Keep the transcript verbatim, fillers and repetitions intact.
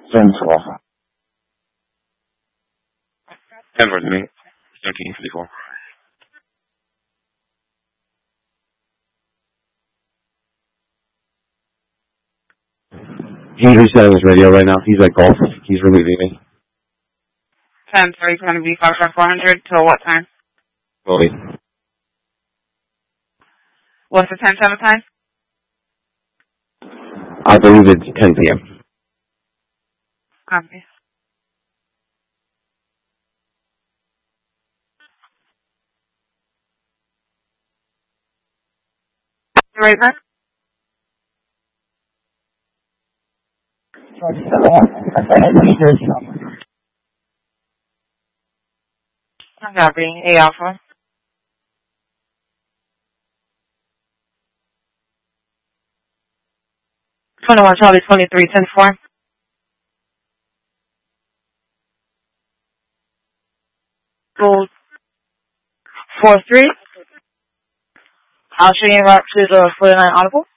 ten four. ten for me. thirteen fifty-four. He's resetting his radio right now. He's at golf. He's relieving me. ten three is going to be five five four hundred till what time? Slowly. What's the ten seven time? I believe it's ten p.m. Copy. Right back? Copy. A Alpha. twenty-one Charlie twenty-three ten four. Gold four three. I'll show you right to the forty-nine audible.